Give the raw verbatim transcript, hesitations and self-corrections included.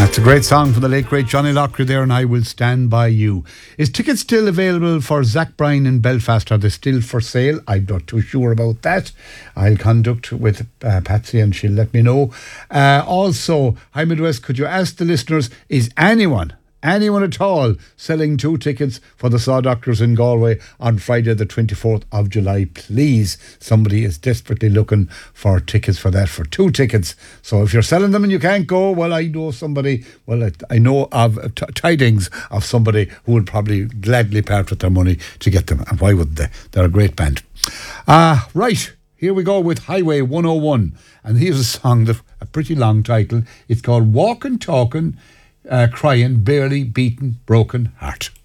That's a great song from the late great Johnny Lockyer there, and I Will Stand By You. Is tickets still available for Zach Bryan in Belfast? Are they still for sale? I'm not too sure about that. I'll conduct with uh, Patsy and she'll let me know. Uh, also, High Midwest, could you ask the listeners, is anyone Anyone at all selling two tickets for the Saw Doctors in Galway on Friday the twenty-fourth of July? Please, somebody is desperately looking for tickets for that, for two tickets. So if you're selling them and you can't go, well, I know somebody, well, I, I know of t- tidings of somebody who would probably gladly part with their money to get them. And why wouldn't they? They're a great band. Uh, right, here we go with Highway one oh one. And here's a song, that a pretty long title. It's called Walkin' Talkin', Uh, crying, barely beaten, broken heart.